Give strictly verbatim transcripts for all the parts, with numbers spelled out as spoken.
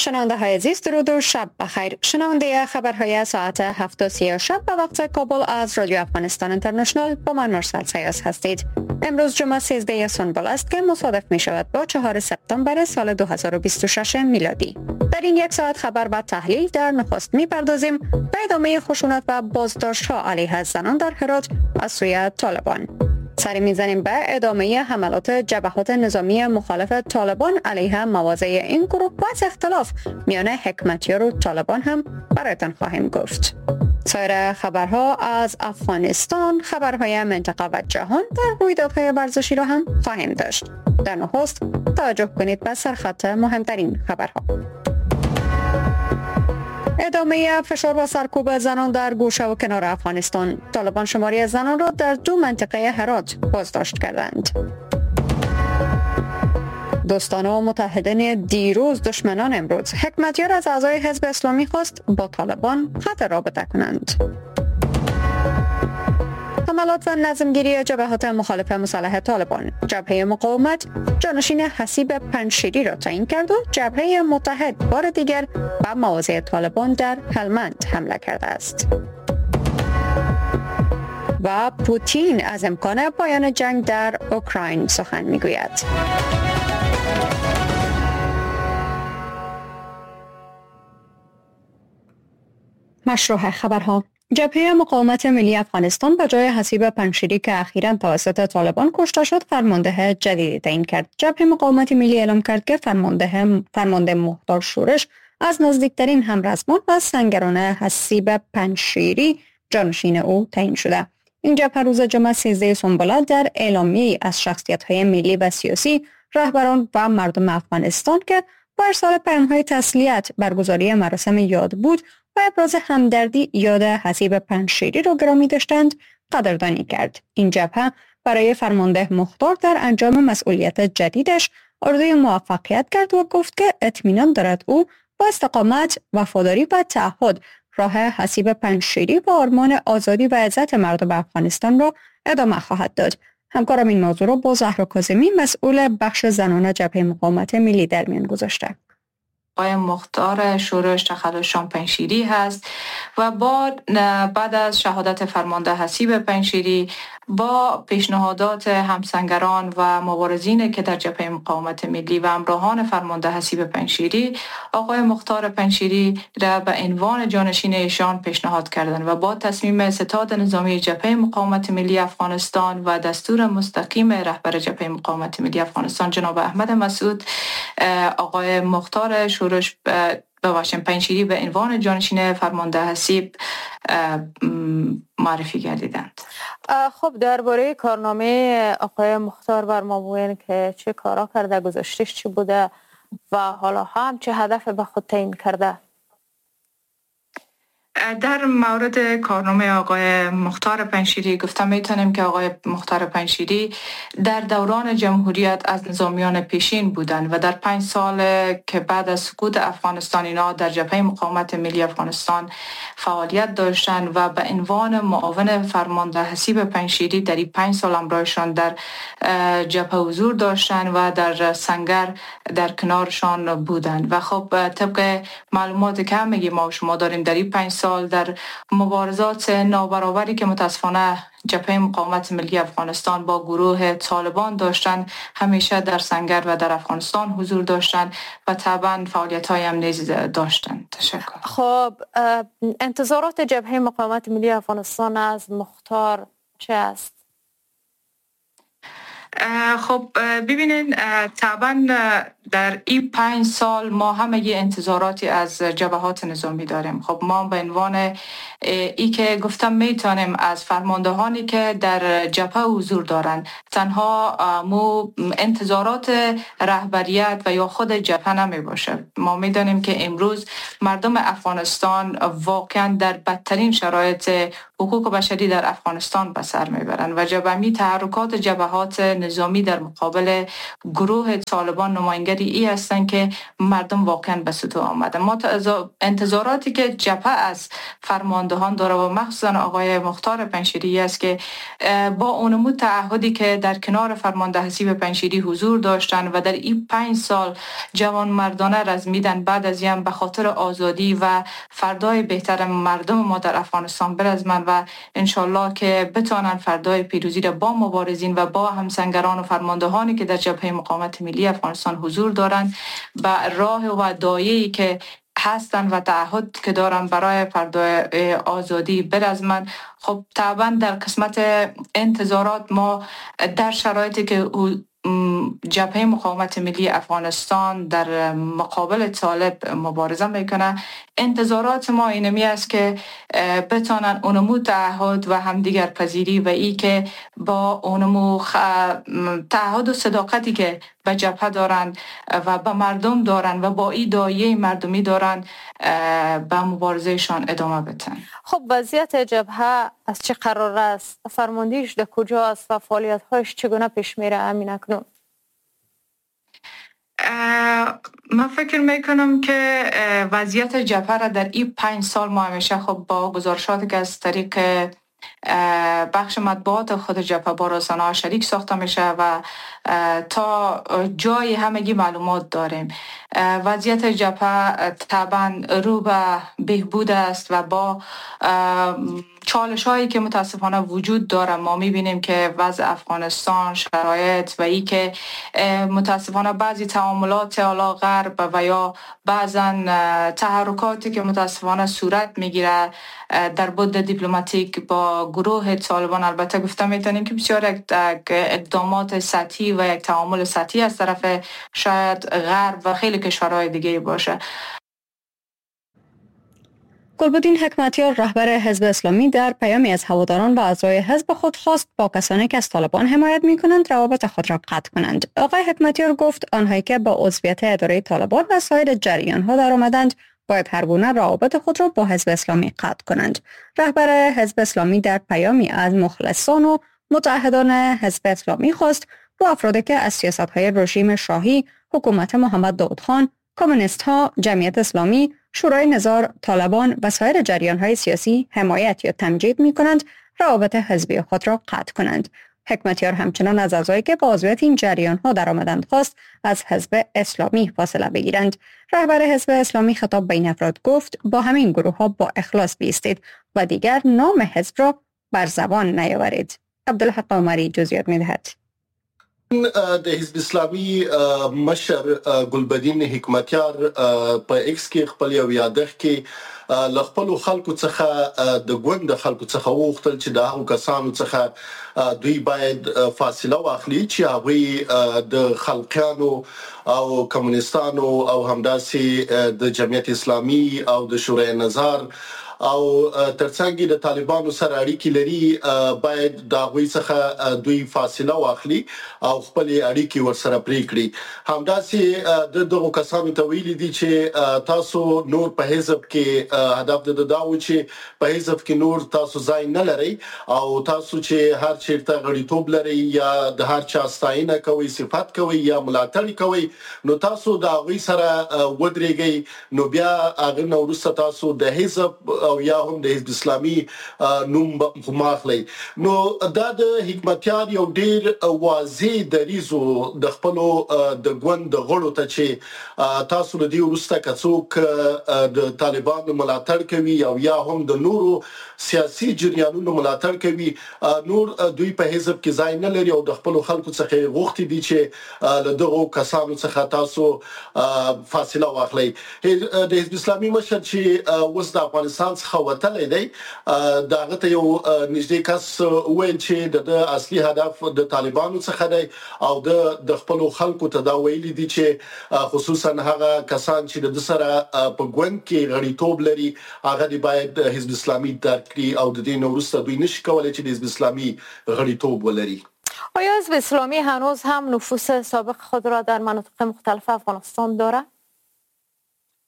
شنونده های عزیز درود و شب بخیر. شنونده خبرهای ساعت هفت و سی شب به وقت کابل از رادیو افغانستان اینترنشنال با من مرسل سیاس هستید. امروز جمعه سیزده سنبل است که مصادف می شود با چهارم سپتامبر سال دو هزار و بیست و شش میلادی. در این یک ساعت خبر و تحلیل در نخست می پردازیم به ادامه خشونت و بازداشت ها علیه زنان در هرات از سوی طالبان. سری میزنیم به ادامه حملات جبهات نظامی مخالف طالبان علیه مواضع این گروه و از اختلاف میان حکمتیار و طالبان هم برایتان خواهیم گفت. سایر خبرها از افغانستان، خبرهای منطقه و جهان و رویدادهای ورزشی را هم خواهیم داشت. در نخست توجه کنید به سرخط مهمترین خبرها. ادامه فشار و سرکوب زنان در گوشه و کنار افغانستان. طالبان شماری زنان را در دو منطقه هرات بازداشت کردند. دوستان و متحدین دیروز دشمنان امروز. حکمتیار از اعضای حزب اسلامی خواست با طالبان قطع رابطه کنند. حملات و نظمگیری جبهات مخالف مسلح طالبان. جبهه مقاومت جانشین حسیب پنجشیری را تعیین کرد و جبهه متحد بار دیگر به مواضع طالبان در هلمند حمله کرده است. و پوتین از امکان پایان جنگ در اوکراین سخن میگوید. مشروع خبرها. جبهه مقاومت ملی افغانستان به جای حسیب پنجشیری که اخیراً توسط طالبان کشته شد فرمانده جدیدی تعیین کرد. جبهه مقاومت ملی اعلام کرد که فرمانده فرمانده مختار شورش از نزدیکترین همرزمان و سنگران حسیب پنجشیری جانشین او تعیین شده. این جبهه روز جمعه سیزده سنبل در اعلامیه‌ای از شخصیت‌های ملی و سیاسی، رهبران و مردم افغانستان که با ارسال پیام‌های تسلیت، برگزاری مراسم یاد بود و ابراز همدردی یاد حسیب پنجشیری را گرامی داشتند قدردانی کرد. این جبهه برای فرمانده مختار در انجام مسئولیت جدیدش آرزوی موفقیت کرد و گفت که اطمینان دارد او با استقامت، وفاداری و تعهد راه حسیب پنجشیری و آرمان آزادی و عزت مردم افغانستان را ادامه خواهد داد. همکارم این موضوع را با زهرا کاظمی مسئول بخش زنان جبهه مقاومت ملی در میان گذاشته. آقای مختار شورش تخلصشان پنجشیری هست و با بعد از شهادت فرمانده حسیب پنجشیری با پیشنهادات همسنگران و مبارزین که در جبهه مقاومت ملی و همراهان فرمانده حسیب پنجشیری آقای مختار پنجشیری را به عنوان جانشین ایشان پیشنهاد کردند و با تصمیم ستاد نظامی جبهه مقاومت ملی افغانستان و دستور مستقیم رهبر جبهه مقاومت ملی افغانستان جناب احمد مسعود آقای مختار شورش ببخشید پنجشیری به عنوان جانشین فرمانده حسیب معرفی گردیدند. خب درباره کارنامه آقای مختار بر ما بگوین که چه کارا کرده، گذشته‌اش چی بوده و حالا هم چه هدف به خود تعیین کرده؟ در مورد کارنامه آقای مختار پنجشیری گفتم میتونیم که آقای مختار پنجشیری در دوران جمهوریت از نظامیان پیشین بودند و در پنج سال که بعد از سقوط افغانستان اینا در جبهه مقاومت ملی افغانستان فعالیت داشتند و به عنوان معاون فرمانده حسیب پنجشیری در این پنج سال همراهشان در جبهه حضور داشتند و در سنگر در کنارشان بودند و خب طبق معلوماتی که همگی ما و شما داریم در این پنج سال در مبارزات نابرابری که متاسفانه جبهه مقاومت ملی افغانستان با گروه طالبان داشتند همیشه در سنگر و در افغانستان حضور داشتند و طبعا فعالیت های هم نیز داشتند. تشکر. خب انتظارات جبهه مقاومت ملی افغانستان از مختار چه است؟ خب ببینید طبعا در این پنج سال ما همه یه انتظاراتی از جبهات نظامی داریم. خب ما به عنوان ای که گفتم میتونیم از فرماندهانی که در جبهه حضور دارند تنها مو انتظارات رهبریت و یا خود جبهه نمی باشه. ما میدانیم که امروز مردم افغانستان واقعا در بدترین شرایط حقوق بشری در افغانستان به سر میبرند و جبهمی تحرکات جبهات نظامی در مقابل گروه طالبان نمایانگری ای هستند که مردم واقعا به سطوح آمده. ما انتظاراتی که جبهه از فرماندهان داره و مخصوصا آقای مختار پنجشیری است که با اونمو تعهدی که در کنار فرمانده حسیب پنجشیری حضور داشتن و در این پنج سال جوان مردانه رزمیدن بعد از یم به خاطر آزادی و فردای بهتر مردم ما در افغانستان برزمن و انشالله که بتانن فردای پیروزی را با مبارزین و با همسنگران و فرماندهانی که در جبهه مقاومت ملی افغانستان حضور دارند به راه و دایه‌ای که هستن و تعهد که دارن برای فردای آزادی برزمن. خب طبعا در قسمت انتظارات ما در شرایطی که جبهه مقاومت ملی افغانستان در مقابل طالب مبارزه میکنه، انتظارات ما اینمی است که بتانن اونمو تعهد و همدیگر پذیری و ای که با اونمو خ... تعهد و صداقتی که به جبهه دارن و به مردم دارن و با ای دایه مردمی دارن به مبارزهشان ادامه بدن. خب وضعیت جبهه از چه قرار است؟ فرماندهیش در کجا است و فعالیت‌هاش چگونه پیش میره همین اکنون؟ من فکر میکنم که وضعیت جبهه را در این پنج سال ما همیشه خب با گزارشاتی که از طریق بخش مطبوعات خود جبهه با رسانه‌ها شریک ساخته میشه و تا جای همگی معلومات داریم. وضعیت جبهه طبعا رو به بهبود است و با چالش هایی که متاسفانه وجود داره ما میبینیم که وضع افغانستان، شرایط و ای که متاسفانه بعضی تعاملات اعلی غرب و یا بعضا تحرکاتی که متاسفانه صورت میگیره در بود دیپلماتیک با گروه طالبان، البته گفته میتونیم که بسیار اقدامات سطحی و یک تعامل سطحی از طرف شاید غرب و خیلی کشورهای دیگه باشه. گلبدین حکمتیار رهبر حزب اسلامی در پیامی از هواداران و اعضای حزب خود خواست با کسانی که از طالبان حمایت می‌کنند روابط خود را قطع کنند. آقای حکمتیار گفت آنهایی که با عضویت اداره طالبان و سایر جریان‌ها درآمدند باید هر گونه روابط خود را با حزب اسلامی قطع کنند. رهبر حزب اسلامی در پیامی از مخلصان و متحدان حزب اسلامی خواست با افرادی که از سیاست‌های رژیم شاهی، حکومت محمد داود خان، کمونیست‌ها، جمعیت اسلامی، شورای نظار، طالبان و سایر جریان‌های سیاسی حمایت یا تمجید می‌کنند روابط حزبی خود را قطع کنند. حکمتیار همچنان از اعضایی که با عضویت این جریان‌ها درآمدند خواست از حزب اسلامی فاصله بگیرند. رهبر حزب اسلامی خطاب به این افراد گفت با همین گروه‌ها با اخلاص بایستید و دیگر نام حزب را بر زبان نیاورید. عبدالحق عمری جزئیات می‌دهد. د حزب اسلامي مشر ګلبدین حکمتیار په ایکس کې خپل یو یادښت کې ل خپل خلکو څخه د ګوند خلکو څخه وغوښتل چې د هغو کسانو څخه دوی باید فاصله واخلي چې هغوی د خلقیانو او کمونستانو او همداسې د جمعیت اسلامي او د شورای نظار او ترڅنګ د طالبانو سره اړیکې لري باید د هغوی څخه دوی فاصله واخلي او خپل اړیکې ورسره پرې کړي. همداسې د دغو کسانو ته ویلي دي چې تاسو نور په حزب کې هدف د داو چې په حزب کې نور تاسو ځای نه لري او تاسو چې هر چیرته غړیتوب لري یا د هر چا ستاینه کوي، صفات کوي یا ملاتړ کوي، نو تاسو د هغوی سره ودرېږئ. نو بیا هغه نو وروسته تاسو د حزب او یا هم د حزب اسلامي نوم ماخلي. نو دا د حکمتیار یو ډیر واضح دریزو د خپل د ګوند غړو ته چې تاسو له دې وروسته کڅوک د طالبانو ملاتړ کوي او یا هم د نورو سیاسي جریانونو ملاتړ کوي، نور دوی په حزب کې ځای نه لري او د خپل خلکو څخه غوښتي دي چې له دغه کسانو څخه تاسو فاصله واخلي. د حزب اسلامي مشر چې اوس د افغانستان څخه وتلی دی، داغه ته یو نږدې کس ویل چې د اصلي هدف د طالبانو څخه دی او د خپل خلکو ته دا ویلي دي چې خصوصا هغه کسان چې د سره په ګوند کې غړیتوب لري هغه دی باید حزب اسلامي درک کړي او د دې نو وروسته دوی نشي کولای چې د حزب اسلامي غړیتوب ولري. آیا حزب اسلامی هنوز هم نفوذ سابق خود را در مناطق مختلف افغانستان دارد؟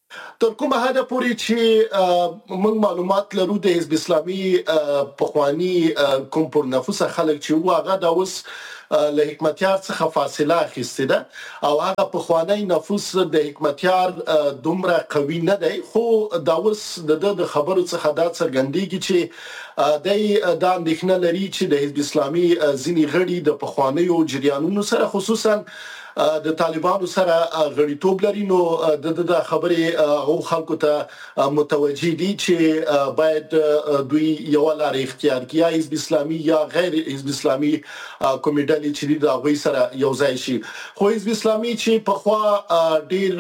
تر کومه حد پورې چې موږ معلومات لرو د حزب اسلامي پخوانی کوم پر نفوسه خلک چې وو هغه د اوس له حکمتیار څخه فاصله اخیسته ده او هغه پخوانی نفوس د حکمتیار دومره قوي نه دی خو دا اوس د خبرو څخه دا څرګندېږي چې د دا اندېښنه لري چې د حزب اسلامي ځینی غړي د پخوانیو جریانونو سره خصوصا د طالبانو سره غړیتوب لري نو د د خبرې او خلکو ته متوجي دي چې باید دوی یو لار اختیار کړي حزب اسلامي یا غیر حزب اسلامي کمیټه چې د هغه سره یو ځای شي خو حزب اسلامي چې په خوا ډیر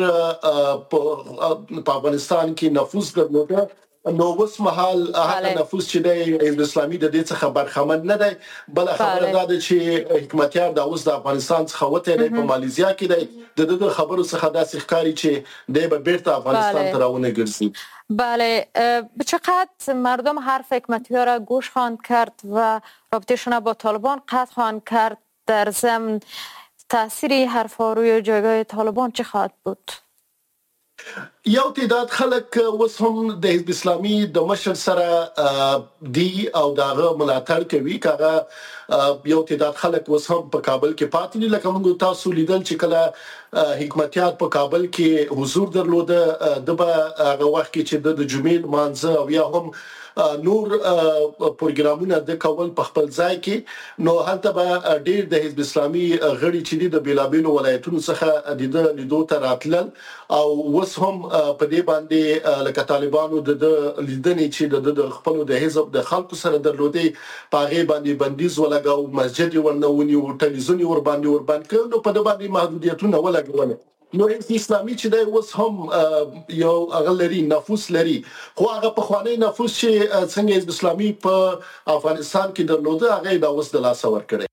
په افغانستان کې نفوذ درلوده نو اوس مهال هغه نفوذ چې د حزب اسلامي د دې څخه برخمن نه دی بل خبره دا ده چې حکمتیار د اوس د افغانستان څخه وته دی په ماليزیا کې دی د د خبرو څخه داسې ښکاری چې د به بیرته افغانستان ته راونه ګرځي. بله، به چقدر مردم حرف حکمتیار را گوش خواهند کرد و رابطهشون با طالبان قطع خواهند کرد در ضمن تاثیر حرفا روی جایگاه طالبان چه خواهد بود؟ یو تعداد خلک اوس هم د حزب اسلامي د مشر سره دی او داغه ملاتړ کوي کاغه یو تعداد خلک اوس هم په کابل کې پاتې دي لکه موږ تاسو لیدل چې کله حکمتیار په کابل کې حضور درلوده د به هغه وخت کې چې د جمعې مانځه او یا هم نور پروګرامونه د کول په خپل ځای کې نو هلته به ډیر د حزب اسلامي غړي چې د بیلابیلو ولایتونو څخه د لیدو ته راتلل او وس هم په دې باندې لکه طالبانو د لیدنې چې د خپل د حزب د خلکو سره درلودې پاغه باندې بندیز ولګاو مسجد ورنونی او ټلویزیون ور باندې ور باندې کړو نو په دې باندې محدودیتونه ولګول نو حزب اسلامي چې د اوس هم یو اغلري نفوس لري خو هغه په خوانی نفوس چې څنګه حزب اسلامي په افغانستان کې درلوده هغه د اوس د لاس ور کړی.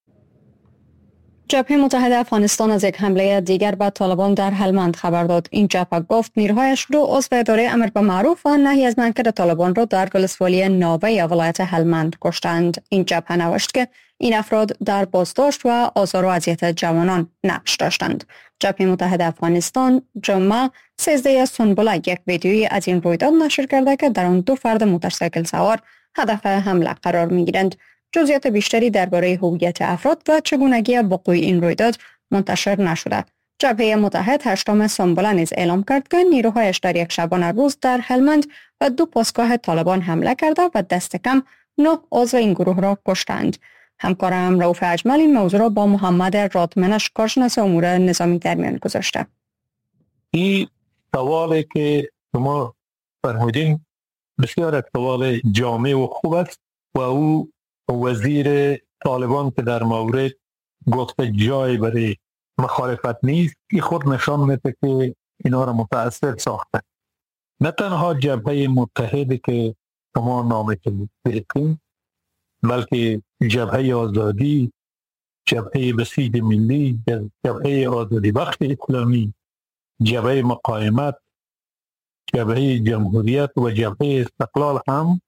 جبهه متحد افغانستان از یک حمله دیگر به طالبان در هلمند خبر داد. این جبهه گفت نیروهایش دو عضو اداره امر به معروف و نهی از منکر طالبان را در ولسوالی ناوه ولایت هلمند کشتند. این جبهه نوشت که این افراد در بازداشت و آزار و اذیت جوانان نقش داشتند. جبهه متحد افغانستان جمعه سیزده سنبله یک ویدیویی از این رویداد نشر کرده که در آن دو فرد موتورسیکل سوار هدف حمله قرار می‌گیرند. جزئیات بیشتری درباره هویت افراد و چگونگی وقوع این رویداد منتشر نشده. جبهه متحد هشتم سنبله نیز اعلام کرد که نیروهایش در یک شبانه روز در هلمند و دو پاسگاه طالبان حمله کرده و دست کم نه عضو این گروه را کشتند. همکارم رؤوف اجمل این موضوع را با محمد رادمنش کارشناس امور نظامی در میان گذاشته. این سوالی که شما فرمودین بسیار سوال جامع و خوب است و او وزیر طالبان که در مورد گفته جای برای مخالفت نیست این خود نشان میده که اینا را متأثر ساخته. نه تنها جبهه متحدی که شما نامش بردین بلکه جبهه آزادی، جبهه بسیج ملی، جبهه آزادی بخش اسلامی، جبهه مقاومت، جبهه جمهوریت و جبهه استقلال هم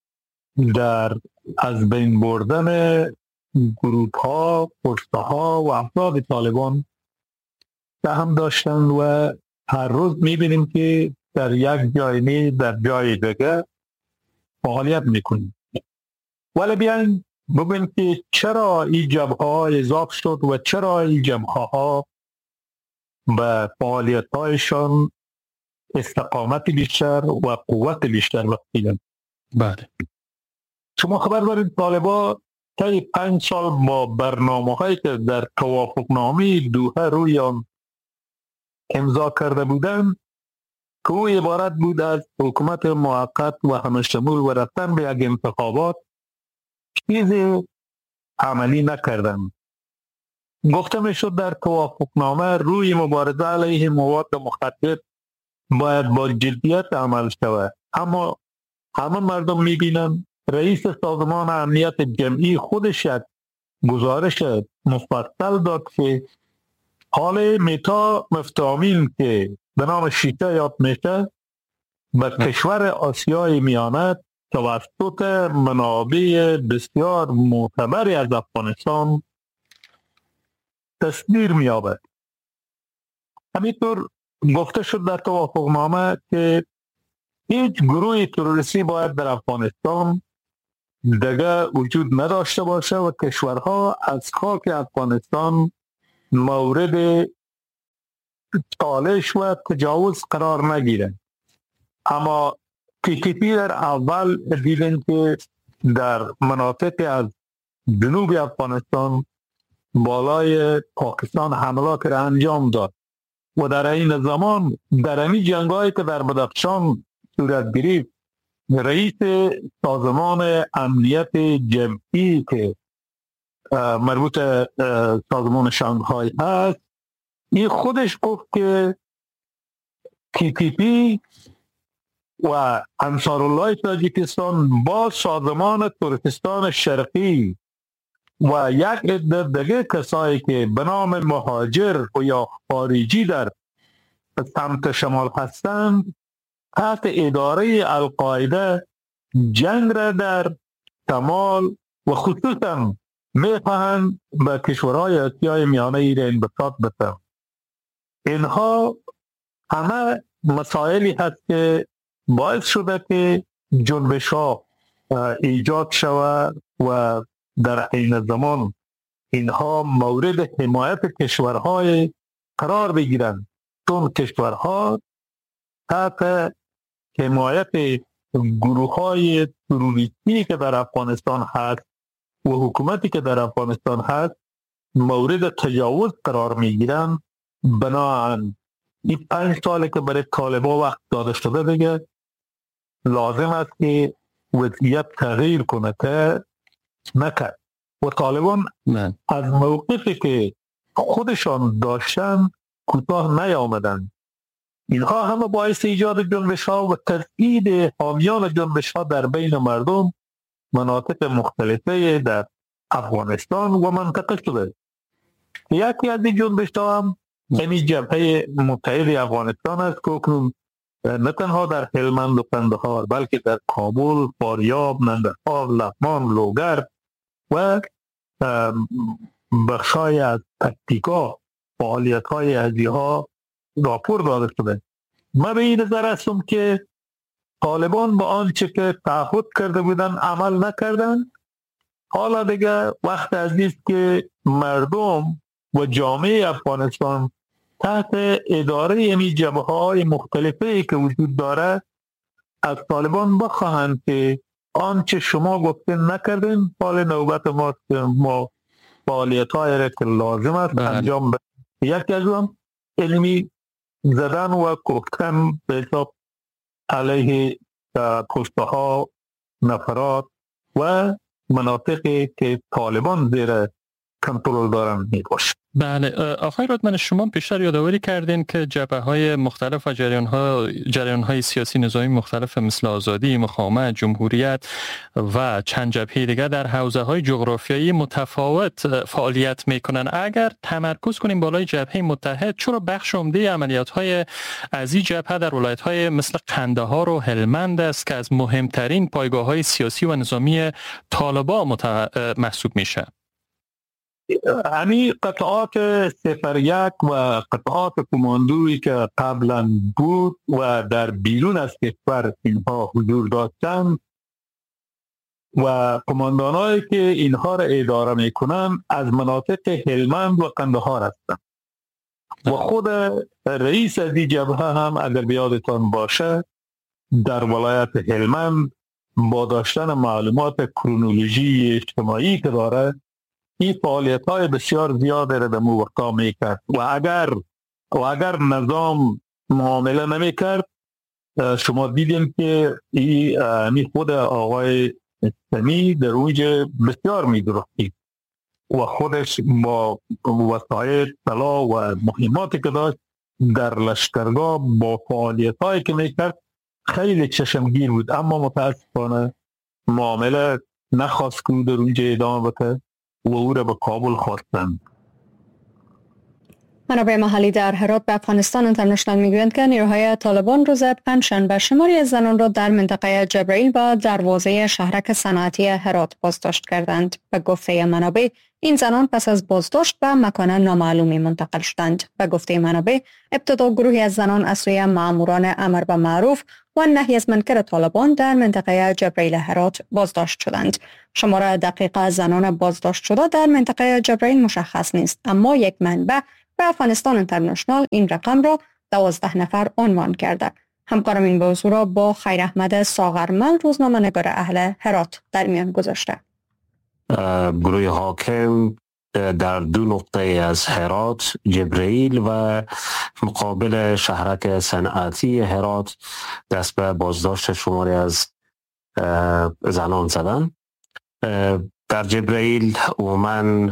در از بین بردن گروه ها، پشته ها و افراد طالبان سهم داشتند و هر روز میبینیم که در یک جای نه در جای دیگه فعالیت میکنیم. ولی بیاین ببین که چرا این جبهه ها اضافه شد و چرا این جبهه ها به فعالیت هایشان استقامت بیشتر و قوت بیشتر بخشیدن. بله. شما خبر دارید طالبان طی پنج سال با برنامه هایی که در توافقنامه دوحه روی آن امضا کرده بودند که او عبارت بود از حکومت موقت و همشمول و رفتن به یک انتخابات چیزی عملی نکردند. گفته می شد در توافقنامه روی مبارزه علیه مواد مخدر باید با جدیت عمل شود، اما همه مردم می بینند رئیس سازمان امنیت جمعی خودش یک گزارش مفصل داد که حال میتا مفتامین که به نام شیطه یاد میشه به کشور آسیای میانه توسط منابع بسیار معتبری از افغانستان تصدیر می‌یابد. همینطور گفته شد در توافقنامه که هیچ گروه تروریستی باید در افغانستان دیگه وجود نداشته باشه و کشورها از خاک افغانستان مورد چالش و تجاوز قرار نگیره. اما تی تی پی در اول دیدن که در مناطق از جنوب افغانستان بالای پاکستان حملات را انجام داد و در این زمان در این جنگایی که در بدخشان صورت گرفت، رئیس سازمان امنیت جمعی که مربوط سازمان شانگهای هست، این خودش گفت که تی تی پی و انصارالله تاجیکستان با سازمان ترکستان شرقی و یک عده دیگه کسایی که به نام مهاجر و یا خارجی در سمت شمال هستند تحت اداره القاعده جنگ را در شمال و خصوصا میخواهند به کشورهای آسیای میانه ایره انبساط بدن. اینها همه مسائلی هست که باعث شده که جنبش ها ایجاد شود و در این زمان اینها مورد حمایت کشورهای قرار بگیرند، چون کشورها تحت حمایت گروه های تروریستی که در افغانستان هست و حکومتی که در افغانستان هست مورد تجاوز قرار میگیرند. بنابراین این پنج ساله که برای طالبان وقت داده شده دیگه لازم است که وضعیت تغییر کنه که نکرد و طالبان من. از موقفی که خودشان داشتن کوتاه نیامدن. اینها همه باعث ایجاد جنبش ها و تضعیف حامیان جنبش ها در بین مردم مناطق مختلفه در افغانستان و منطقه شده. یکی از این جنبش ها هم یعنی جبهه متحد افغانستان است که اکنون نه تنها در هلمند و قندهار بلکه در کابل، فاریاب، ننگرهار، لغمان، لوگر و بخشای از پکتیکا فعالیت های ازیها راپور داده شده. من به این نظر هستم که طالبان با آنچه که تعهد کرده بودن عمل نکردن. حالا دیگه وقت از نیست که مردم و جامعه افغانستان تحت اداره این جبهه های مختلفه که وجود داره از طالبان بخواهند که آنچه شما گفتین نکردین، حال نوبت ما ما فعالیت های را که لازم است بله. انجام بدیم. یکی از اون علمی زدن و گفتن به حساب علیه کشته ها نفرات و مناطقی که طالبان زیر کنترل دارن می باشه. بله آقای رودمن، شما بیشتر یادآوری کردین که جبهه های مختلف و جریان ها جریان های سیاسی نظامی مختلف مثل آزادی، مقاومت، جمهوریت و چند جبهه دیگر در حوزه های جغرافیایی متفاوت فعالیت میکنن. اگر تمرکز کنیم بالای جبهه متحد، چرا بخش عمده عملیات های از این جبهه در ولایت های مثل قندهار و هلمند است که از مهمترین پایگاه های سیاسی و نظامی طالبان مت... محسوب میشه؟ همین قطعات صفر یک و قطعات کماندویی که قبلا بود و در بیرون از کشور اینها حضور داشتن و کماندانایی که اینها را اداره میکنن از مناطق هلمند و قندهار هستند و خود رئیس از این جبهه هم اگر بیادتان باشه در ولایت هلمند با داشتن معلومات کرونولوژی اجتماعی که داره این فعالیت های بسیار زیاد را در موقع می کرد و اگر و اگر نظام معامله نمی کرد شما دیدیم که این خود آقای سمی در اونجا بسیار می درختید و خودش با وسایل طلا و مهماتی که داشت در لشکرگاه با فعالیت هایی که می کرد خیلی چشمگیر بود، اما متاسفانه معامله نخواست که در اونجا ادامه بده و او را به کابل خواستند. منابع محلی در هرات به افغانستان اینترنشنال میگویند که نیروهای طالبان روز پنجشنبه شماری از زنان را در منطقه جبرائیل و دروازه شهرک صنعتی هرات بازداشت کردند. به گفته منابع این زنان پس از بازداشت به مکان نامعلومی منتقل شدند. به گفته منابع ابتدا گروهی از زنان از سوی ماموران امر به معروف و نهی از منکر طالبان در منطقه جبرائیل هرات بازداشت شدند. شماره دقیق از زنان بازداشت شده در منطقه جبرائیل مشخص نیست، اما یک منبع به افغانستان اینترنشنال این رقم را دوازده نفر عنوان کرده. همکارم این موضوع را با خیر احمد ساغرمل روزنامه‌نگار اهل هرات در میان گذاشته. گروه حاکم در دو نقطه از هرات، جبرائیل و مقابل شهرک صنعتی هرات دست به بازداشت شماری از زنان زدن. در جبرائیل عموماً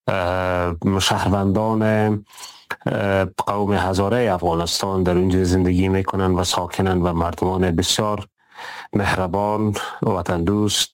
شهروندان قوم هزاره افغانستان در اونجا زندگی میکنن و ساکنن و مردمان بسیار مهربان، وطن دوست،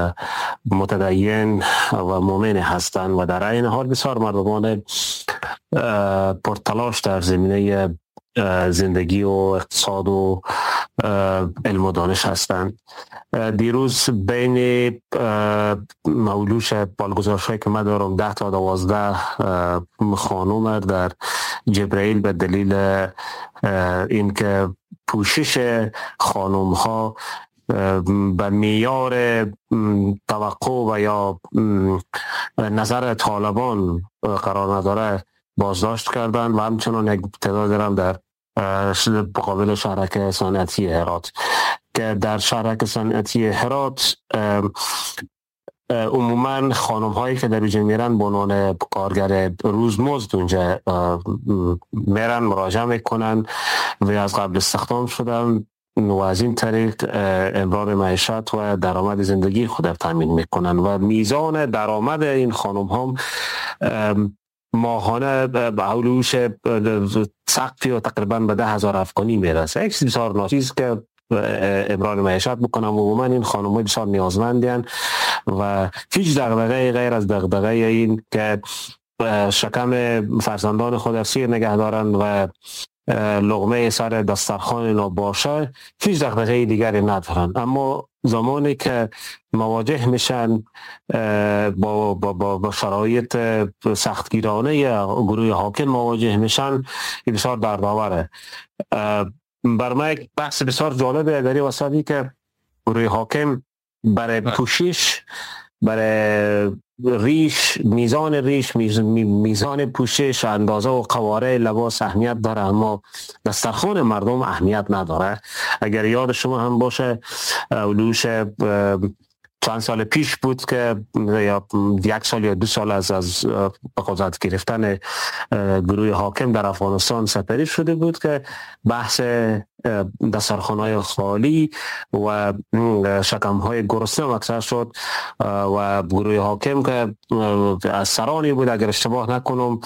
متدین و مؤمن هستند و در این حال بسیار مردمان پرتلاش در زمینه زندگی و اقتصاد و علم و دانش هستند. دیروز بین مولوش بالگزارش‌هایی که من دارم ده تا دوازده خانم در جبرائیل به دلیل اینکه پوشش خانم ها به معیار توقع و یا نظر طالبان قرار نداره بازداشت کردن و همچنان یک تعداد هم در مقابل شهرک صنعتی هرات که در شهرک صنعتی هرات عموما خانم هایی که در اونجا میرن به عنوان کارگر روزمزد اونجا میرن، مراجعه میکنن و از قبل استخدام شدن و از این طریق امرار معیشت و درآمد زندگی خود تامین میکنن و میزان درآمد این خانم هم ماهانه به حولوش سقفی و تقریبا به ده هزار افغانی میرسه. یک بسیار ناچیز که امرار معیشت بکنم و عموما این خانم های بسیار نیازمندین و هیچ دغدغه غیر از دغدغه این که شکم فرزندان خود سیر نگه دارن و لقمه سر دسترخوان اینا باشه، هیچ دغدغه دیگری ندارن. اما زمانی که مواجه میشن با, با, با, با شرایط سختگیرانه گروه حاکم مواجه میشن، این بسیار دردآوره. بر من یک بحث بسیار جالبه در این وسطی که گروه حاکم برای پوشش، برای ریش، میزان ریش، میزان پوشش، اندازه و قواره لباس اهمیت داره، اما دسترخوان مردم اهمیت نداره. اگر یاد شما هم باشه اولوش چند سال پیش بود که یا یک سال یا دو سال از از قدرت گرفتن گروه حاکم در افغانستان سپری شده بود که بحث دسترخوان‌های خالی و شکم‌های گرسنه مطرح شد و گروه حاکم که از سرانی بود، اگر اشتباه نکنم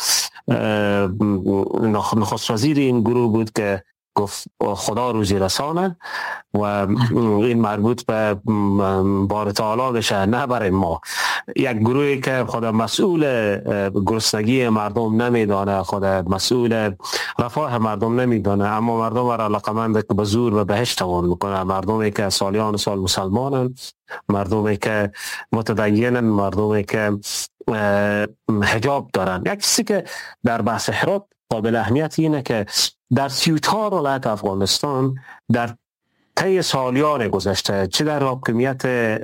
نخست وزیر این گروه بود که گفت خدا روزی رسانه و این مربوط به بار تعالی بشه، نه برای ما. یک گروهی که خود مسئول گرسنگی مردم نمیدانه، خود مسئول رفاه مردم نمیدانه، اما مردم را علاقمند که به زور و بهشت توان میکنه. مردمی که سالیان سال مسلمانن، مردمی که متدینن، مردمی که حجاب دارن. یک چیزی که در بحث هرات قابل اهمیت اینه که در سی و چهار ولایت افغانستان در طی سالیان گذشته، چه در حاکمیت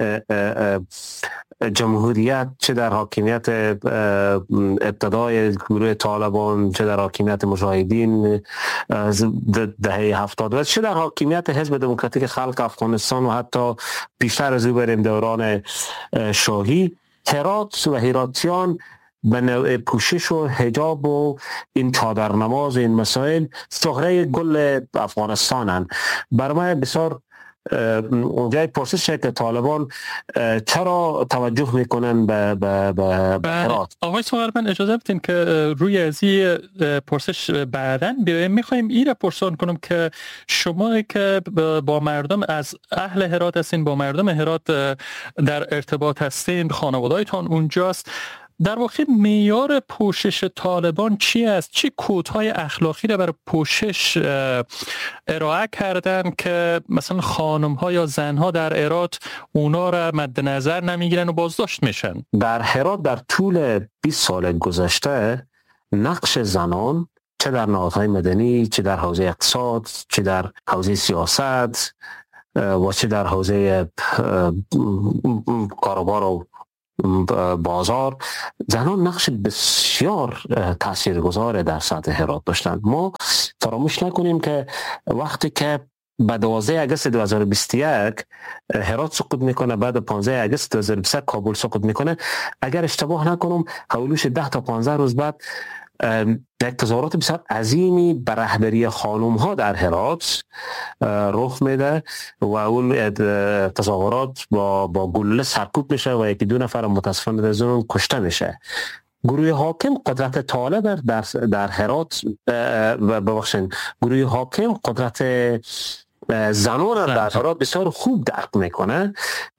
جمهوریت، چه در حاکمیت ابتدای گروه طالبان، چه در حاکمیت مجاهدین دهه هفتاد و چه در حاکمیت حزب دموکراتیک خلق افغانستان و حتی پیشتر از او بریم دوران شاهی، هرات و هراتیان به نوع پوشش و حجاب و این چادر نماز و این مسائل سغره گل افغانستانن. برای من بسیار اونجای پرسشه که طالبان چرا توجه میکنن به به به هرات. آقای ساغرمل اجازه بدین که روی از این پرسش بعداً بیایم. میخوایم این را پرسان کنم که شما که با مردم از اهل هرات هستین، با مردم هرات در ارتباط هستین، خانواده‌تان اونجاست، در واقع معیار پوشش طالبان چی است؟ چی کودهای اخلاقی را برای پوشش ارائه کردن که مثلا خانم‌ها یا زن‌ها در هرات اونا را مد نظر نمیگیرن و بازداشت میشن؟ در هرات در طول بیست سال گذشته نقش زنان چه در نهادهای مدنی، چه در حوزه اقتصاد، چه در حوزه سیاست و چه در حوزه کاروبار و بازار، زنان نقش بسیار تاثیرگذار در سطح هرات داشتند. ما فراموش نکنیم که وقتی که به دوازده آگوست دو هزار و بیست و یک هرات سقوط میکنه، بعد پانزده آگوست دو هزار و بیست و یک کابل سقوط میکنه، اگر اشتباه نکنم حدود ده تا پانزده روز بعد یک تظاهرات بسیار عظیمی به رهبری خانم ها در هرات رخ میده و اون تظاهرات با با گلوله سرکوب میشه و یکی دو نفر متاسفانه از اون کشته میشه. گروه حاکم قدرت طالب در در هرات ببخشید گروه حاکم قدرت زنان در هرات بسیار خوب درک میکنه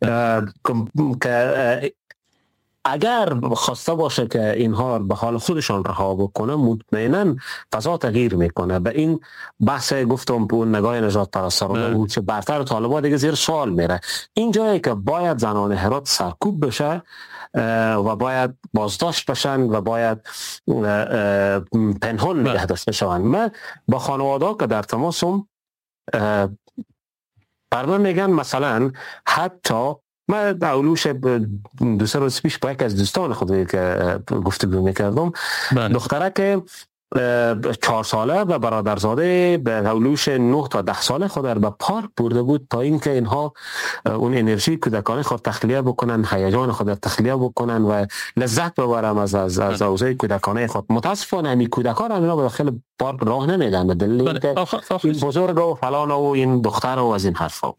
که اگر خواسته باشه که اینها به حال خودشان رها بکنه، مطمئنا فضا تغییر میکنه. به این بحث گفتم به اون نگاه نجات پرستارانه بود که برتر طالبان دیگه زیر سوال میره. این جایی که باید زنان هرات سرکوب بشه و باید بازداشت بشن و باید پنهان نگه داشته شوند. من با خانواده که در تماسم برنامه میگن مثلا حتی من اولوش دو سه روز پیش با یک از دوستان خود که گفتگو میکردم، دختره که چهار ساله و برادرزاده به اولوش نه تا ده ساله خود را به پارک برده بود تا اینکه اینها اون انرژی کودکانه خود تخلیه بکنن، هیجان خود تخلیه بکنن و لذت ببرن از از از حوزه کودکانه خود. متاسفانه همین کودکان اینا به داخل پارک راه نمیدن به دلیل اینکه این بزرگ و فلان و این دختر و از این حرفا.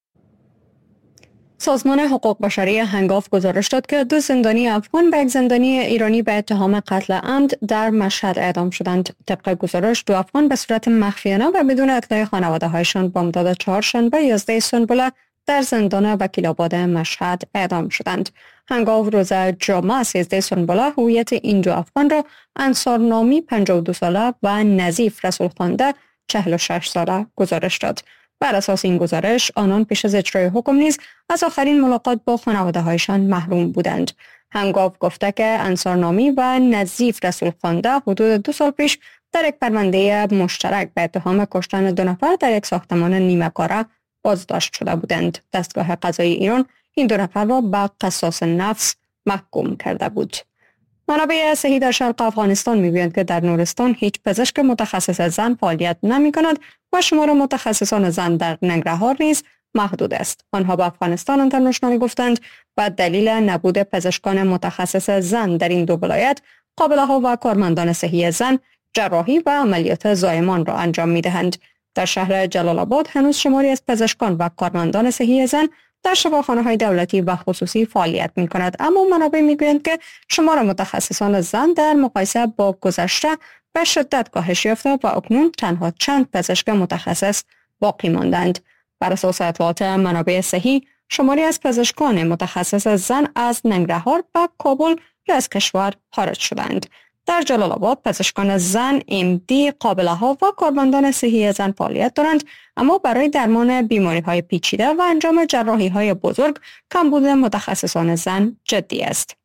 سازمان حقوق بشری هنگاف گزارش داد که دو زندانی افغان و یک زندانی ایرانی به اتهام قتل عمد در مشهد اعدام شدند. طبق گزارش دو افغان به صورت مخفیانه و بدون اطلاع خانواده‌هایشان با مدت چهارشنبه یازده سنبله در زندان وکیل‌آباد مشهد اعدام شدند. هنگاف روز جمعه سیزده سنبله هویت این دو افغان را انصار نامی پنجاه و دو ساله و نظیف رسول خوانده چهل و شش ساله گزارش داد. بر اساس این گزارش آنان پیش از اجرای حکم نیز از آخرین ملاقات با خانواده‌هایشان محروم بودند. هنگاف گفته که انصار نامی و نظیف رسول خوانده حدود دو سال پیش در یک پرونده مشترک به اتهام کشتن دو نفر در یک ساختمان نیمه کاره بازداشت شده بودند. دستگاه قضایی ایران این دو نفر را به قصاص نفس محکوم کرده بود. منابع صحی در شرق افغانستان می‌گویند که در نورستان هیچ پزشک متخصص زن فعالیت نمی‌کند و شمار متخصصان زن در ننگرهار نیز محدود است. آنها به افغانستان اینترنشنال گفتند و دلیل نبود پزشکان متخصص زن در این دو ولایت، قابله‌ها و کارمندان صحی زن جراحی و عملیات زایمان را انجام می‌دهند. در شهر جلال آباد هنوز شماری از پزشکان و کارمندان صحی زن در شفاخانه‌های دولتی و خصوصی فعالیت می‌کند، اما منابع می‌گویند که شمار متخصصان زن در مقایسه با گذشته به شدت کاهش یافته و اکنون تنها چند پزشک متخصص باقی ماندند. بر اساس اطلاعات منابع صحی، شماری از پزشکان متخصص زن از ننگرهار و کابل یا از کشور خارج شدند. در جلال آباد پزشکان زن، ام دی، قابله‌ها و کارمندان صحی زن فعالیت دارند، اما برای درمان بیماری‌های پیچیده و انجام جراحی‌های بزرگ کمبود متخصصان زن جدی است.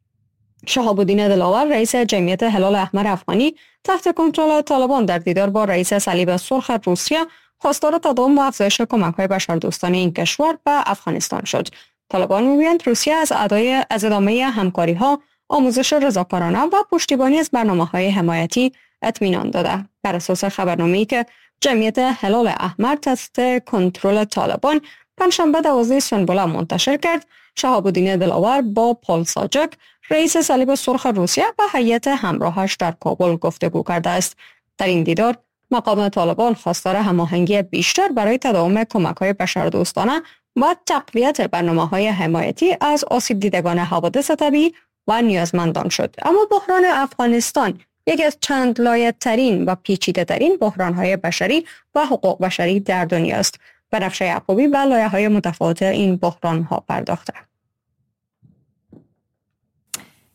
شهاب الدین دلاور رئیس جمعیت هلال احمر افغانی تحت کنترل طالبان در دیدار با رئیس صلیب سرخ روسیه خواستار تداوم و افزایش کمک‌های بشردوستانه این کشور به افغانستان شد. طالبان می‌گویند روسیه از ادای از ادامه همکاری‌ها، آموزش رضاکارانه و پشتیبانی از برنامه‌های حمایتی اطمینان داده. بر اساس خبرنامه‌ای که جمعیت هلال احمر تحت کنترل طالبان پنجشنبه دوازده سنبله منتشر کرد، شهاب الدین دلاور با پال ساجک رئیس صلیب سرخ روسیه و هیئت همراهش در کابل گفتگو کرده است. در این دیدار مقام طالبان خواستار هماهنگی بیشتر برای تداوم کمک‌های بشردوستانه و تقویت برنامه‌های حمایتی از آسیب دیدگان حوادث طبیعی و نیازمندان شد. اما بحران افغانستان یکی از چند لایه‌ترین و پیچیده‌ترین بحران‌های بشری و حقوق بشری در دنیاست. بنفشه یعقوبی به لایه‌های متفاوت این بحران‌ها پرداخته.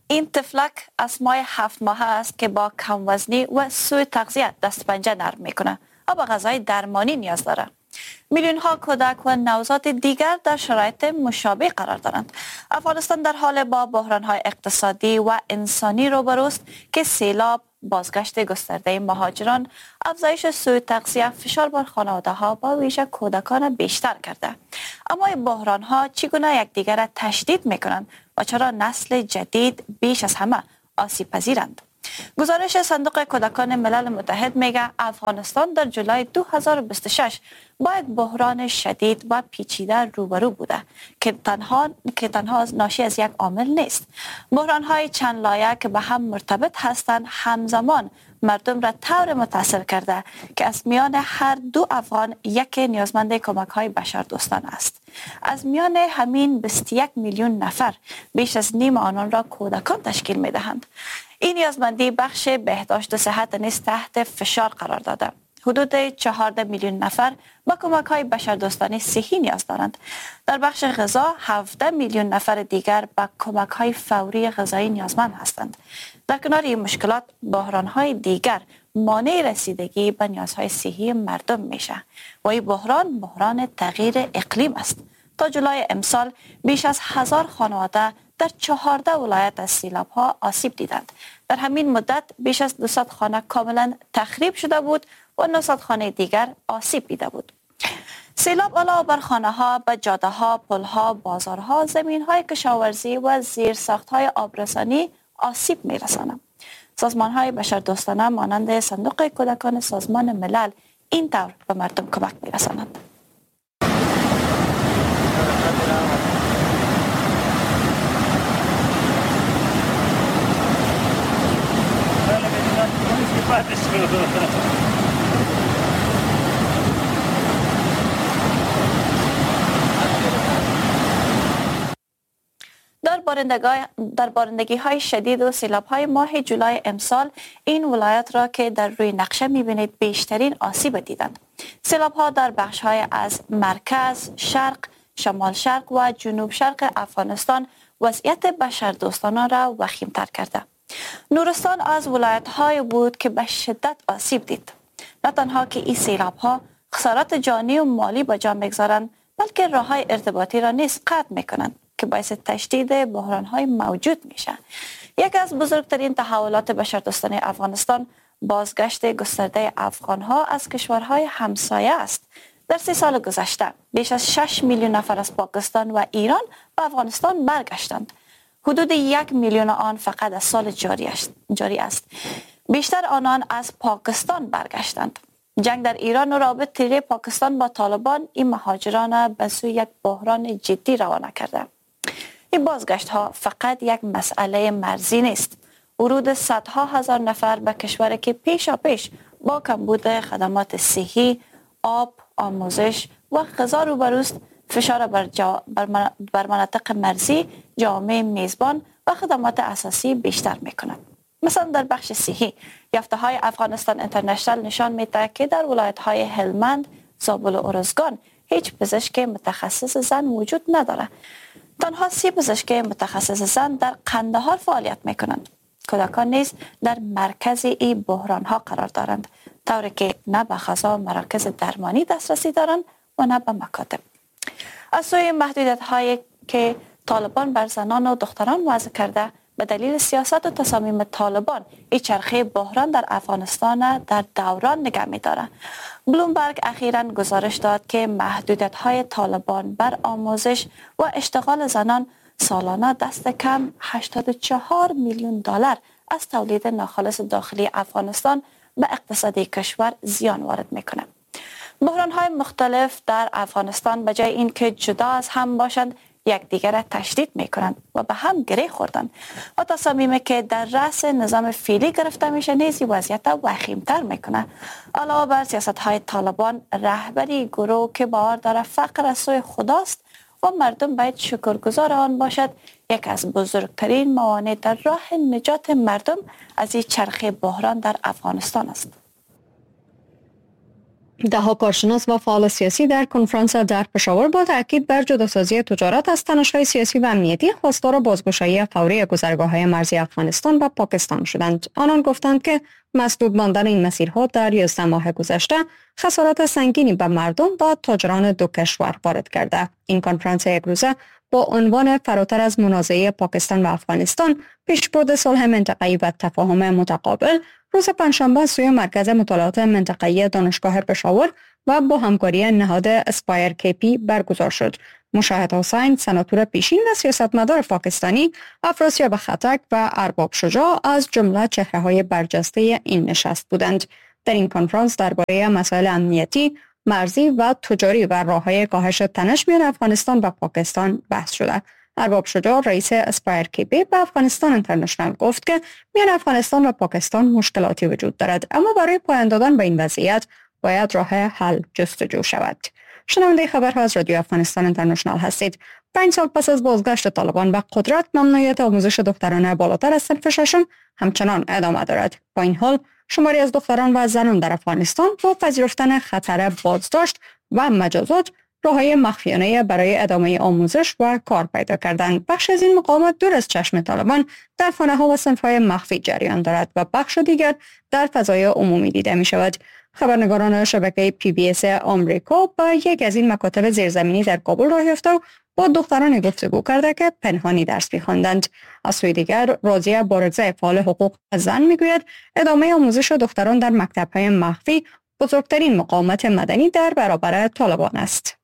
این طفلک از ماه هفت ماه است که با کم وزنی و سوء تغذیه دست پنجه نرم میکنه و به غذای درمانی نیاز داره. میلیون ها کودک و نوزاد دیگر در شرایط مشابه قرار دارند. افغانستان در حال با بحران های اقتصادی و انسانی روبروست که سیلاب، بازگشت گسترده مهاجران، افزایش سوء تغذیه، فشار بر خانواده ها با ویژه کودکان بیشتر کرده. اما این بحران ها چگونه یکدیگر را تشدید میکنند و چرا نسل جدید بیش از همه آسیب پذیرند؟ گزارش صندوق کودکان ملل متحد میگه افغانستان در جولای دو هزار و بیست و شش با یک بحران شدید و پیچیده روبرو بوده که تنها که تنها ناشی از یک عامل نیست. بحران های چند لایه که به هم مرتبط هستند همزمان مردم را طور متاثر کرده که از میان هر دو افغان یک نیازمند کمک های بشردوستان است. از میان همین بیست و یک میلیون نفر بیش از نیم آنان را کودکان تشکیل می دهند. این نیازمندی بخش بهداشت و صحت نیز تحت فشار قرار داده. حدود چهارده میلیون نفر با کمک های بشردوستانی صحی نیاز دارند. در بخش غذا هفده میلیون نفر دیگر با کمک های فوری غذایی نیازمند هستند. در کنار این مشکلات بحران های دیگر مانع رسیدگی به نیازهای صحی مردم میشه و این بحران بحران تغییر اقلیم است. تا جولای امسال بیش از هزار خانواده در چهارده ولایت از سیلاب ها آسیب دیدند. در همین مدت بیش از دویست خانه کاملا تخریب شده بود و نهصد خانه دیگر آسیب دیده بود. سیلاب علاوه بر خانه ها، به جاده ها، پل ها، بازارها، زمین های کشاورزی و زیرساخت های آبرسانی آسیب می رساند. سازمان های بشردوستانه مانند صندوق کودکان سازمان ملل این طور به مردم کمک می رسانند. در در بارندگی های شدید و سیلاب های ماه جولای امسال این ولایت را که در روی نقشه میبینید بیشترین آسیب دیدند. سیلاب ها در بخش های از مرکز، شرق، شمال شرق و جنوب شرق افغانستان وضعیت بشردوستانه را وخیم‌تر کرده. نورستان از ولایت های بود که به شدت آسیب دید. نه تنها که این سیلاب ها خسارات جانی و مالی به جا میگذارند، بلکه راه های ارتباطی را نیز قطع میکنند که باعث تشدید بحران های موجود میشه. یک از بزرگترین تحولات بشردوستانه افغانستان بازگشت گسترده افغان ها از کشورهای همسایه است. در سی سال گذشته بیش از شش میلیون نفر از پاکستان و ایران به افغانستان برگشتند. حدود یک میلیون آن فقط از سال جاری است. جاری است. بیشتر آنان از پاکستان برگشتند. جنگ در ایران و رابطه پاکستان با طالبان این مهاجران به سوی یک بحران جدی روانه کرده. این بازگشت ها فقط یک مسئله مرزی نیست. ورود صدها هزار نفر به کشوری که پیشا پیش با کمبود خدمات صحی، آب، آموزش و غذا روبروست، فشار بر, جا... بر مناطق مرزی، جامعه میزبان و خدمات اساسی بیشتر میکند. مثلا در بخش صحی، یافته های افغانستان اینترنشنال نشان میده که در ولایت های هلمند، زابل و ارزگان هیچ پزشک متخصص زن وجود نداره. تنها سی پزشک متخصص زن در قندهار فعالیت میکنند. کودکان نیز در مرکز این بحران ها قرار دارند، طوری که نه به غذا مراکز درمانی دسترسی دارند و نه به مکاتب. از سوی محدودیت هایی که طالبان بر زنان و دختران وضع کرده، به دلیل سیاست و تصامیم طالبان این چرخه بحران در افغانستان در دوران نگه می‌دارد. بلومبرگ اخیراً گزارش داد که محدودیت های طالبان بر آموزش و اشتغال زنان سالانه دست کم هشتاد و چهار میلیون دلار از تولید ناخالص داخلی افغانستان به اقتصادی کشور زیان وارد میکنه. بحران های مختلف در افغانستان به جای اینکه جدا از هم باشند، یکدیگر را تشدید میکنند و به هم گره خوردند و تصامیمی که در رأس نظام فعلی گرفته میشه نیز وضعیت وخیم‌تر میکنه. علاوه بر سیاست های طالبان، رهبری گروه که باور داره فقر از سوی خداست و مردم باید شکرگزار آن باشد، یک از بزرگترین موانع در راه نجات مردم از این چرخه بحران در افغانستان است. دهها کارشناس و فعال سیاسی در کنفرانس در پشاور با تاکید بر جداسازی تجارت از تنش‌های سیاسی و امنیتی خواستار بازگشایی فوری گذرگاه‌های مرزی افغانستان و پاکستان شدند. آنان گفتند که مسدود ماندن این مسیرها در یازده ماه گذشته خسارات سنگینی به مردم و تاجران دو کشور وارد کرده. این کنفرانس یک روزه با عنوان فراتر از منازعه پاکستان و افغانستان، پیشبرد صلح منطقه‌ای و تفاهم متقابل، روز پنجشنبه سوی مرکز مطالعات منطقه‌ای دانشگاه پشاور و با همکاری نهاد اسپایر کی پی برگزار شد. مشاهد حسین، سناتور پیشین و سیاستمدار پاکستانی، افراسیاب خطک و ارباب شجاع از جمله چهره‌های برجسته این نشست بودند. در این کنفرانس درباره مسائل امنیتی، مرزی و تجاری و راه‌های کاهش تنش میان افغانستان و پاکستان بحث شده. ارباب شجاع، رئیس اسپایر کی پی به افغانستان اینترنشنال، گفت که میان افغانستان و پاکستان مشکلاتی وجود دارد، اما برای پایان دادن به این وضعیت باید راه حل جستجو شود. شنونده خبرها از رادیو افغانستان اینترنشنال هستید. پنج سال پس از بازگشت طالبان به قدرت، ممنوعیت آموزش دخترانه بالاتر از صنف ششم همچنان ادامه دارد. با این حال شماری از دختران و زنان در افغانستان با پذیرفتن خطر بازداشت و مجازات راههای مخفیانه برای ادامه آموزش و کار پیدا کردن. بخش از این مقاومت دور از چشم طالبان در خانه ها و صنف‌های مخفی جریان دارد و بخش دیگر در فضای عمومی دیده می شود. خبرنگاران شبکه پی بی اس آمریکا با یک از این مکاتب زیرزمینی در کابل راه یافته و با دختران گفتگو کرده که پنهانی درس می‌خواندند. از سوی دیگر، راضیه بارگزه، فعال حقوق زن، میگوید ادامه آموزش دختران در مکتب‌های مخفی بزرگترین مقاومت مدنی در برابر طالبان است.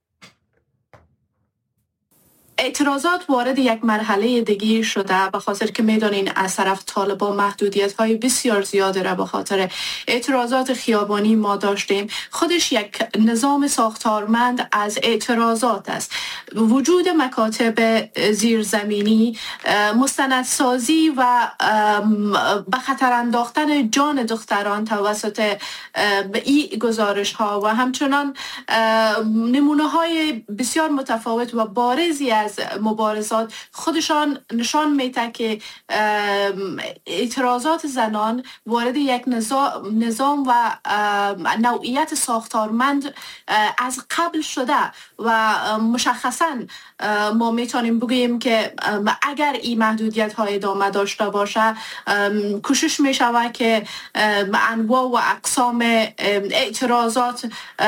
اعتراضات وارد یک مرحله دیگه شده، به خاطر که میدانین از طرف طالبان محدودیت های بسیار زیاده را به خاطر اعتراضات خیابانی ما داشتیم. خودش یک نظام ساختارمند از اعتراضات است. وجود مکاتب زیرزمینی، مستندسازی و به خطر انداختن جان دختران توسط این گزارش ها و همچنان نمونه های بسیار متفاوت و بارزی از مبارزات خودشان نشان میده که اعتراضات زنان وارد یک نظام و نوعیت ساختارمند از قبل شده و مشخصا ما میتونیم بگوییم که اگر این محدودیت های ادامه داشته باشه، کوشش میشود که انواع و اقسام اعتراضات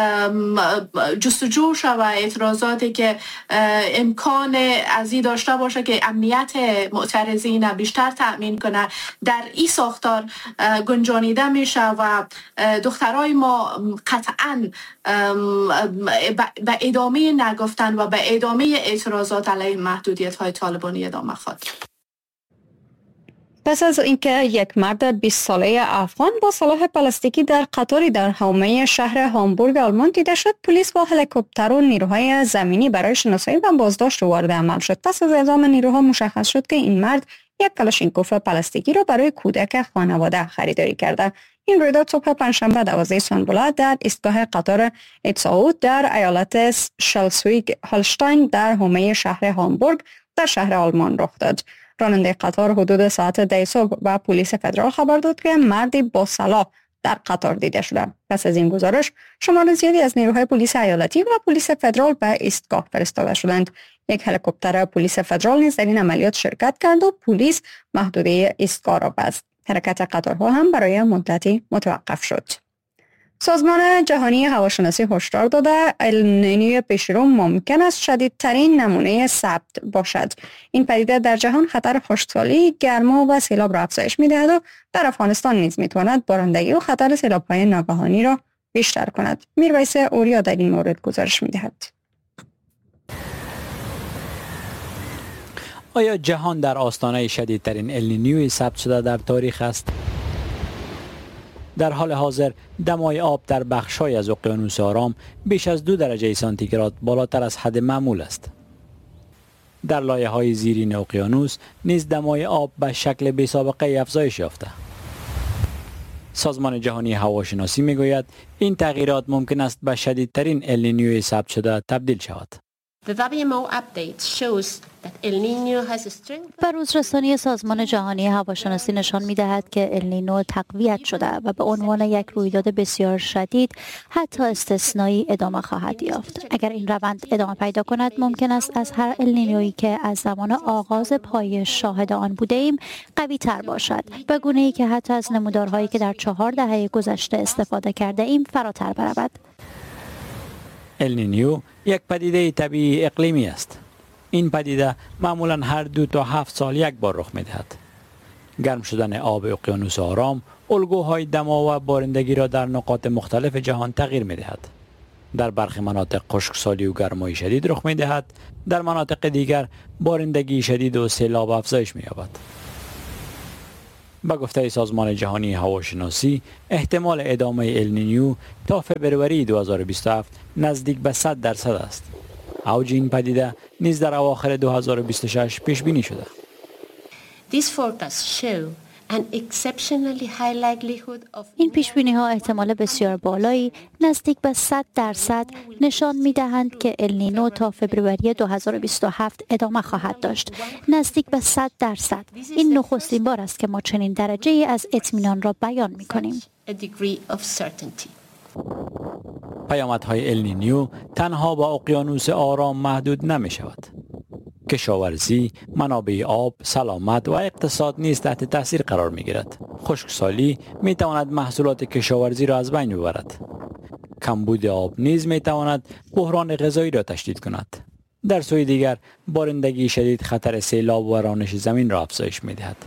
جستجو شود، اعتراضاتی که امکان از این داشته باشه که امنیت معترضین بیشتر تأمین کنه، در این ساختار گنجانیده میشه و دخترای ما قطعاً به ادامه نگفتن و به ادامه اعتراضات علیه محدودیت های طالبانی ادامه خواهد. پس از اینکه یک مرد بیست ساله افغان با سلاح پلاستیکی در قطاری در حومه شهر هامبورگ آلمان دیده شد، پلیس با هلیکوپتر و نیروهای زمینی برای شناسایی و بازداشت وارد عمل شد. پس از اعزام نیروها مشخص شد که این مرد یک کلاشینکوف پلاستیکی را برای کودک خانواده خریداری کرده. این رویداد صبح پنجشنبه دوازده سنبله در ایستگاه قطار ایتساوت در ایالت شلسویگ هالشتاین در حومه شهر هامبورگ در شهر آلمان رخ داد. راننده قطار حدود ساعت ده صبح و پلیس فدرال خبر داد که مردی با سلاح در قطار دیده شده. پس از این گزارش، شمار زیادی از نیروهای پلیس ایالتی و پلیس فدرال به ایستگاه فرستاده شدند. یک هلیکوپتر پلیس فدرال نیز در این عملیات شرکت کرد و پلیس محدوده ایستگاه را بست. حرکت قطارها هم برای مدتی متوقف شد. سازمان جهانی هواشناسی هشدار داده النینو پیشرو ممکن است شدیدترین نمونه ثبت باشد. این پدیده در جهان خطر خشکسالی، گرما و سیلاب را افزایش می‌دهد و در افغانستان نیز می‌تواند بارندگی و خطر سیلاب‌های ناگهانی را بیشتر کند. میرویس اوریا در این مورد گزارش می‌دهد. آیا جهان در آستانه شدیدترین النینوی ثبت شده در تاریخ است؟ در حال حاضر دمای آب در بخش‌های از اقیانوس آرام بیش از دو درجه سانتیگراد بالاتر از حد معمول است. در لایه‌های زیرین اقیانوس نیز دمای آب به شکل بی‌سابقه افزایش یافته. سازمان جهانی هواشناسی می‌گوید این تغییرات ممکن است به شدیدترین النینوی ثبت شده تبدیل شود. و روزرسانی سازمان جهانی هواشناسی نشان می‌دهد که النینو تقویت شده و به عنوان یک رویداد بسیار شدید حتی استثنایی ادامه خواهد یافت. اگر این روند ادامه پیدا کند ممکن است از هر النینویی که از زمان آغاز پای شاهد آن بوده‌ایم قوی تر باشد، به گونه‌ای که حتی از نمودارهایی که در چهار دهه گذشته استفاده کرده ایم فراتر برود. النینیو یک پدیده طبیعی اقلیمی است. این پدیده معمولا هر دو تا هفت سال یک بار رخ می‌دهد. گرم شدن آب اقیانوس آرام الگوهای دما و بارندگی را در نقاط مختلف جهان تغییر می‌دهد. در برخی مناطق خشکسالی و گرمای شدید رخ می‌دهد، در مناطق دیگر بارندگی شدید و سیلاب افزایش می‌یابد. با گفته سازمان جهانی هواشناسی احتمال ادامه النینیو تا فبروری دو هزار و بیست و هفت نزدیک به صد درصد است. اوج این پدیده نیز در اواخر دو هزار و بیست و شش پیش بینی شده. این پیش بینی ها احتمال بسیار بالایی نزدیک به صد درصد نشان می دهند که النینو تا فبروری دو هزار و بیست و هفت ادامه خواهد داشت. نزدیک به صد درصد. این نخستین بار است که ما چنین درجه ای از اطمینان را بیان می کنیم. پیامدهای النینیو تنها با اقیانوس آرام محدود نمی شود. کشاورزی، منابع آب، سلامت و اقتصاد نیز تحت تاثیر قرار می گیرد. خشکسالی می تواند محصولات کشاورزی را از بین ببرد. کمبود آب نیز می تواند بحران غذایی را تشدید کند. در سوی دیگر بارندگی شدید خطر سیلاب و رانش زمین را افزایش می دهد.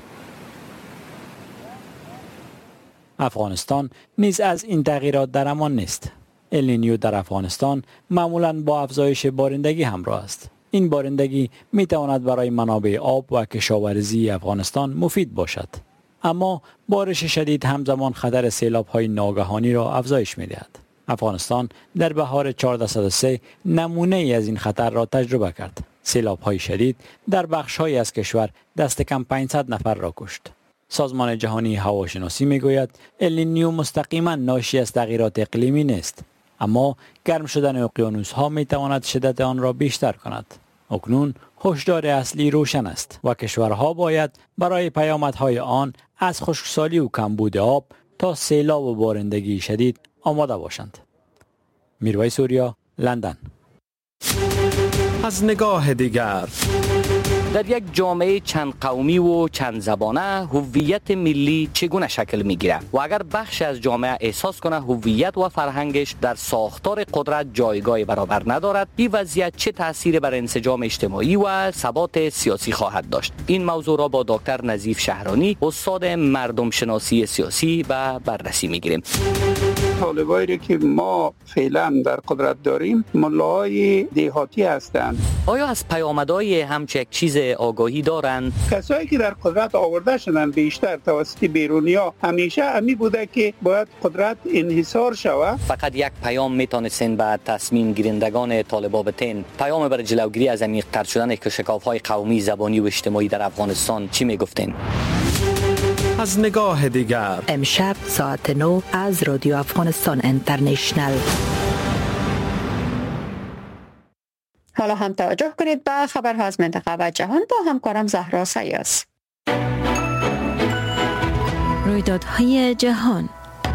افغانستان نیز از این تغییرات در امان نیست. النینیو در افغانستان معمولاً با افزایش بارندگی همراه است. این بارندگی می تواند برای منابع آب و کشاورزی افغانستان مفید باشد. اما بارش شدید همزمان خطر سیلاب های ناگهانی را افزایش می دهد. افغانستان در بهار چهارده صد و سه نمونه ای از این خطر را تجربه کرد. سیلاب های شدید در بخش های از کشور دست کم پانصد نفر را کشت. سازمان جهانی هواشناسی می گوید النینیو مستقیما ناشی از تغییرات اقلیمی نیست، اما گرم شدن اقیانوس ها می تواند شدت آن را بیشتر کند. اکنون هشدار اصلی روشن است و کشورها باید برای پیامدهای آن از خشکسالی و کمبود آب تا سیلاب و بارندگی شدید آماده باشند. میرویس سوریا، لندن. از نگاه دیگر در یک جامعه چند قومی و چند زبانه هویت ملی چگونه شکل میگیره و اگر بخش از جامعه احساس کنه هویت و فرهنگش در ساختار قدرت جایگاه برابر ندارد، این وضعیت چه تأثیری بر انسجام اجتماعی و ثبات سیاسی خواهد داشت؟ این موضوع را با دکتر نظیف شهرانی، استاد مردم شناسی سیاسی و بررسی میگیریم. طالبایی که ما فعلا در قدرت داریم ملاهای دهاتی هستند. آیا از پیامدهای همچه یک چیز آگاهی دارند؟ کسایی که در قدرت آورده شدن بیشتر توسط بیرونیا همیشه همی بوده که باید قدرت انحصار شود. فقط یک پیام میتونستین به تصمیم گیرندگان طالبان بتین. پیام برای جلوگیری از عمیق‌تر شدن شکاف‌های قومی، زبانی و اجتماعی در افغانستان چی میگفتین؟ از نگاه دیگر امشب ساعت نه از رادیو افغانستان اینترنشنل. حالا هم توجه کنید به خبرها از منطقه و جهان با همکارم زهرا سیاس. رویدادهای جهان.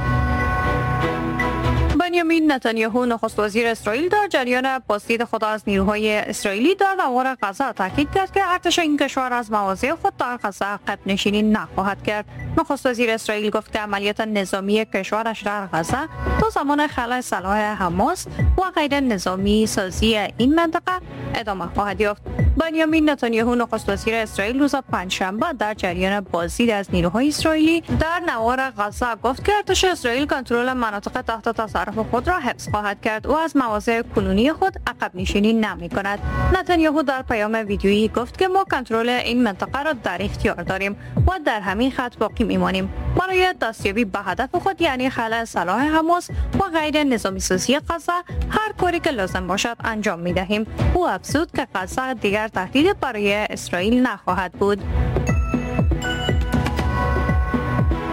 بنیامین نتانیاهو نخست وزیر اسرائیل در جریان بازدید خود از نیروهای اسرائیلی در نوار غزه تاکید کرد که ارتش این کشور از مواضع خود در غزه عقب نشینی نخواهد کرد. نخست وزیر اسرائیل گفت که عملیات نظامی کشورش در غزه تا زمان خلع سلاح حماس و غیر نظامی سازی این منطقه ادامه خواهد یافت. بنیامین نتانیاهو نخست وزیر اسرائیل روز پنجشنبه در جریان بازدید از نیروهای اسرائیلی در نوار غزه گفت که ارتش اسرائیل کنترل مناطق تحت تصرف خود را حفظ خواهد کرد و از مواضع کنونی خود عقب نشینی نمی کند. نتانیاهو در پیام ویدیویی گفت که ما کنترل این منطقه را در اختیار داریم و در همین خط باقی میمانیم. برای دستیابی به هدف خود یعنی خلع سلاح حماس و غیر نظامی سازی غزه هر کاری که لازم باشد انجام می دهیم. او افزود که غزه دیگر تهدید برای اسرائیل نخواهد بود.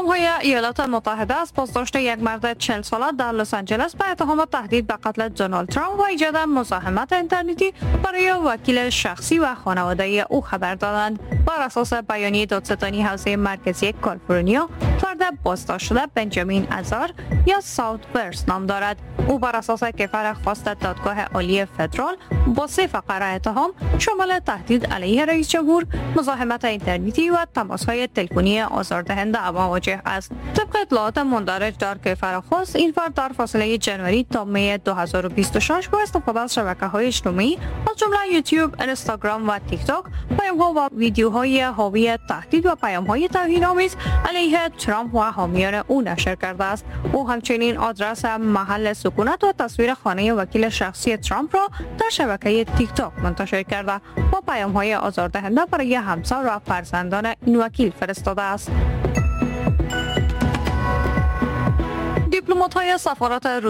محکمه‌های ایالات متحده از بازداشت یک مرد چهل ساله در لس آنجلس به اتهام تهدید به قتل دونالد ترامپ و ایجاد مزاحمت اینترنتی برای وکیل شخصی و خانواده او خبر دادند. بر اساس بیانیه دادستانی حوزه مرکزی کالیفرنیا، فرد بازداشت شده بنجامین ازار یا ساوت برس نام دارد. او بر اساس کفر خواست دادگاه عالی فدرال با سه فقره اتهام شامل تهدید علیه رئیس جمهور، مزاحمت اینترنتی و تماس‌های تلفنی آزاردهنده مواجه است. طبق اطلاعات مندرج در کفر خواست، این فرد در فاصله جنوری تا می دو هزار و بیست و شش با استفاده از شبکه‌های اجتماعی از جمله یوتیوب، اینستاگرام و تیک تاک پیام‌ها و ویدیوهای حاوی تهدید و پیام‌های توهین‌آمیز علیه ترامپ و حامیان او نشر کرده است. او همچنین آدرس محل سکونت و تصویر خانه وکیل شخصی ترامپ را در شبکه تیک تاک منتشر کرده و پیام‌های آزاردهنده برای همسر و فرزندان این وکیل فرستاده است. دیپلمات‌های سفارت روسیه